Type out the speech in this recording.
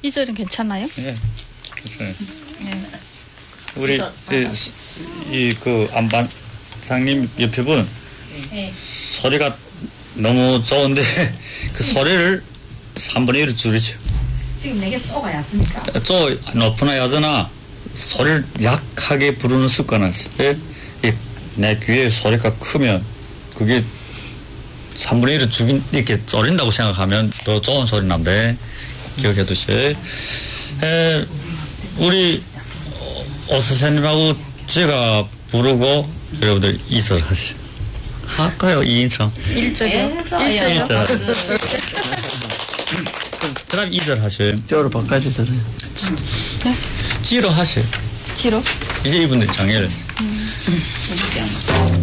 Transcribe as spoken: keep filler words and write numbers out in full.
이 절은 괜찮나요? 예. 괜찮아요. 네. 우리 이 그 안반장님 옆에 분 네. 소리가 너무 좋은데 그 소리를 삼분의 일을 줄이죠. 지금 내게 쪼가 얕습니까? 쪼 높으나 야잖아 소리를 약하게 부르는 습관을 하세요. 예? 내 귀에 소리가 크면 그게 삼분의 일을 죽인 이렇게 쪼린다고 생각하면 더 좋은 소리 난대. 기억해 두세요. 에, 우리 오 선생님하고 제가 부르고 여러분들 이절 하세요. 할까요? 이인청. 일절이요? 일절이요? 일절. 그 다음 이절 하세요. 뼈를 바꿔주세요. 네? 지로 하세요. 지로? 이제 이분들 장애를. 음.